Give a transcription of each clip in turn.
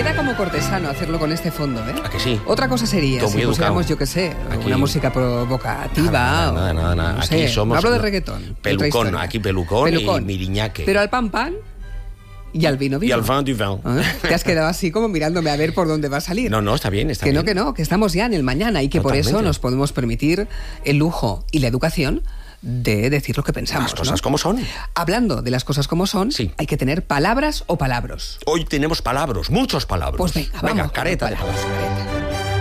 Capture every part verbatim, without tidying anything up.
Queda como cortesano hacerlo con este fondo, ¿eh? ¿A que sí? Otra cosa sería Todo si muy pusiéramos, educado. yo qué sé, Aquí- una música provocativa. Nada, o, nada, nada, nada. no Aquí sé, somos- no hablo de no, reggaetón. de otra pelucón, historia. aquí pelucón y miriñaque. Pero al pan pan y al vino vino. Y al vin du vin. ¿Ah? Te has quedado así como mirándome a ver por dónde va a salir. No, no, está bien, está que bien. no, que no, que estamos ya en el mañana y que por eso Totalmente. nos podemos permitir el lujo y la educación de decir lo que pensamos. Las cosas ¿no? como son. Hablando de las cosas como son, Sí. hay que tener palabras o palabros. Hoy tenemos palabras, muchos palabras. Pues venga, vamos. con careta. palabras, careta.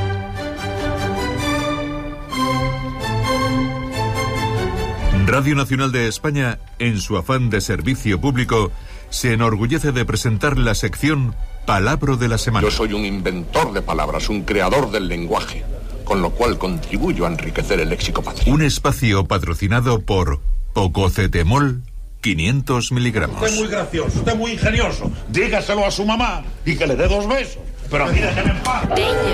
Radio Nacional de España, en su afán de servicio público, se enorgullece de presentar la sección Palabra de la Semana. Yo soy un inventor de palabras, un creador del lenguaje, con lo cual contribuyo a enriquecer el léxico patrio. Un espacio patrocinado por Pococetemol quinientos miligramos. Usted es muy gracioso, usted es muy ingenioso. Dígaselo a su mamá y que le dé dos besos. Pero a mí déjeme en paz.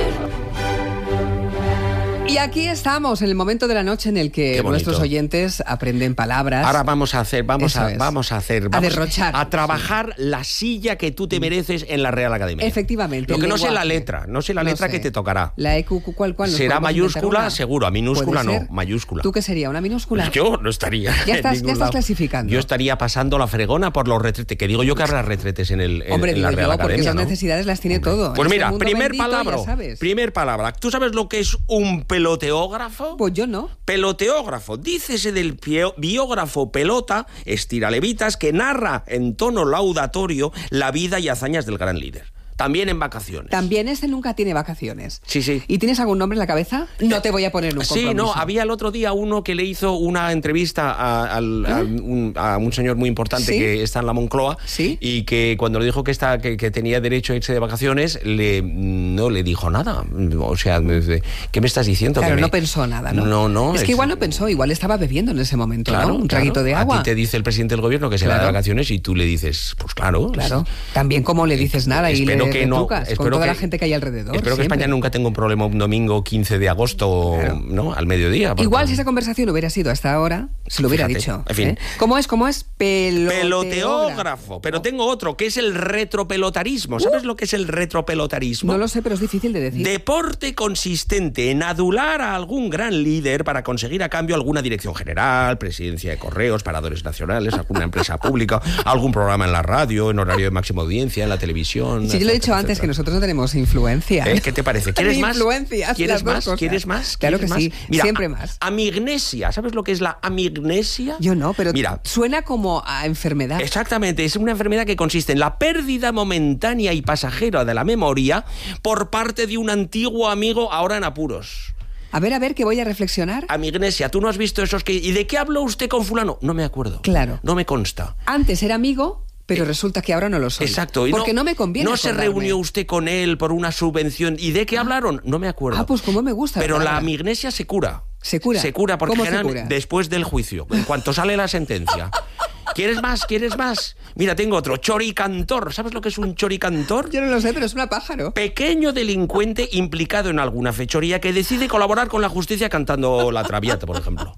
Y aquí estamos, en el momento de la noche en el que Qué bonito. nuestros oyentes aprenden palabras. Ahora vamos a hacer, vamos Eso a, es. vamos a hacer, A vamos derrochar. a trabajar la silla que tú te mereces en la Real Academia. Efectivamente. Lo que el no sé la lenguaje. letra, no sé la No letra sé. que te tocará. La E Q, Q, ¿cuál, cuál? ¿Nos Será podemos inventar mayúscula, una? seguro. A minúscula ¿Puede no, ser? mayúscula. ¿Tú qué sería? ¿Una minúscula? Yo no estaría. Ya en estás- ningún ya estás lado. clasificando. Yo estaría pasando la fregona por los retretes. Que digo yo que habrá retretes en, el, en, Hombre, en la digo Real yo, porque Academia, esas ¿no? necesidades las tiene todo. Pues En mira, este mundo primer bendito, palabra. ya sabes. Primer palabra. ¿Tú sabes lo que es un peloteógrafo? Pues yo no. Peloteógrafo, dícese del pio- biógrafo pelota, estiralevitas, que narra en tono laudatorio la vida y hazañas del gran líder. También en vacaciones. También este nunca tiene vacaciones. Sí, sí. ¿Y tienes algún nombre en la cabeza? No te voy a poner un Sí, compromiso. no, había el otro día uno que le hizo una entrevista a, al- a un, a un señor muy importante ¿Sí? que está en la Moncloa. ¿Sí? Y que cuando le dijo que, está, que, que tenía derecho a irse de vacaciones, le, no le dijo nada. O sea, ¿qué me estás diciendo? Claro, Que me- no pensó nada, ¿no? No, no. Es que igual no pensó, igual estaba bebiendo en ese momento, Claro, ¿no? Un claro. traguito de agua. A ti te dice el presidente del gobierno que se va Claro. de vacaciones y tú le dices, pues claro. Claro. También como le dices nada y Espero le que no- retrucas con espero toda que- la gente que hay alrededor. Espero que siempre. España nunca tenga un problema un domingo quince de agosto, Claro. ¿no? Al mediodía. porque- Igual si esa conversación hubiera sido hasta ahora, se lo hubiera Fíjate, dicho. en fin. ¿eh? ¿Cómo es? ¿Cómo es? Peloteógrafo. Peloteógrafo. Pero tengo otro, que es el retropelotarismo. ¿Sabes lo que es el retropelotarismo? No lo sé, pero es difícil de decir. Deporte consistente en adular a algún gran líder para conseguir a cambio alguna dirección general, presidencia de correos, paradores nacionales, alguna empresa pública, algún programa en la radio, en horario de máxima audiencia, en la televisión. Si yo lo he dicho etcétera, antes, etcétera. que nosotros no tenemos influencia. ¿Eh? ¿Qué te parece? ¿Quieres Ni más? influencias, ¿Quieres las dos más? cosas. ¿Quieres más? Claro ¿Quieres que sí, más? Mira, siempre a- más. Amignesia. ¿Sabes lo que es la amignesia? Yo no, pero Mira, suena como a enfermedad. exactamente, es una enfermedad que consiste en la pérdida momentánea y pasajera de la memoria por parte de un antiguo amigo ahora en apuros. A ver, a ver, que voy a reflexionar. Amignesia, ¿tú no has visto esos que... ¿Y de qué habló usted con fulano? No me acuerdo. Claro. No me consta. Antes era amigo, pero resulta que ahora no lo soy. Exacto. Y Porque no, me conviene No se acordarme. reunió usted con él por una subvención. ¿Y de qué hablaron? No me acuerdo. Ah, pues como me gusta. Pero la palabra. amignesia se cura. ¿Se cura? Se cura porque ¿Cómo se generalmente cura? después del juicio, en cuanto sale la sentencia. ¿Quieres más? ¿Quieres más? Mira, tengo otro. Choricantor. ¿Sabes lo que es un choricantor? Yo no lo sé, pero es una pájaro. Pequeño delincuente implicado en alguna fechoría que decide colaborar con la justicia cantando la Traviata, por ejemplo.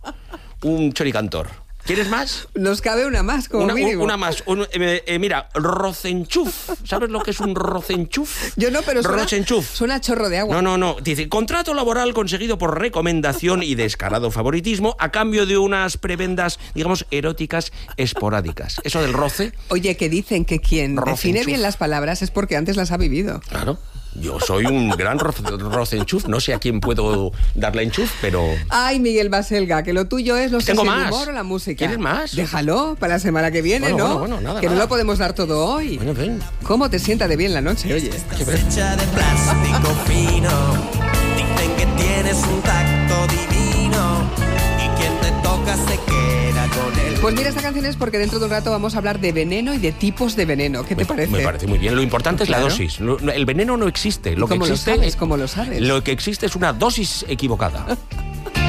Un choricantor. ¿Quieres más? Nos cabe una más, como Una, mínimo. una más. Un- eh, eh, mira, rocenchuf. ¿Sabes lo que es un rocenchuf? Yo no, pero suena, Rocenchuf. suena a chorro de agua. No, no, no. Dice, contrato laboral conseguido por recomendación y descarado favoritismo a cambio de unas prebendas, digamos, eróticas esporádicas. Eso del roce, Oye, que dicen que quien Rocenchuf. define bien las palabras es porque antes las ha vivido. claro. Yo soy un gran ro- rocenchuf. No sé a quién puedo darle enchuf, pero... Ay, Miguel Baselga, que lo tuyo es no sé Tengo si el más. humor o la música. ¿Quieres más? Déjalo para la semana que viene, Bueno, ¿no? bueno, bueno, nada, que no nada. lo podemos dar todo hoy. Bueno, ven. ¿Cómo te sienta de bien la noche, oye? Hecha de plástico fino. Dicen que tienes un tacto divino y quien te toca se queda con él. Pues mira, esta canción es porque dentro de un rato vamos a hablar de veneno y de tipos de veneno. ¿Qué te Me- parece? Me parece muy bien. Lo importante es Claro. la dosis. No- no, El veneno no existe. Lo que ¿Cómo lo existe sabes? es- ¿Cómo lo sabes? Lo que existe es una dosis equivocada.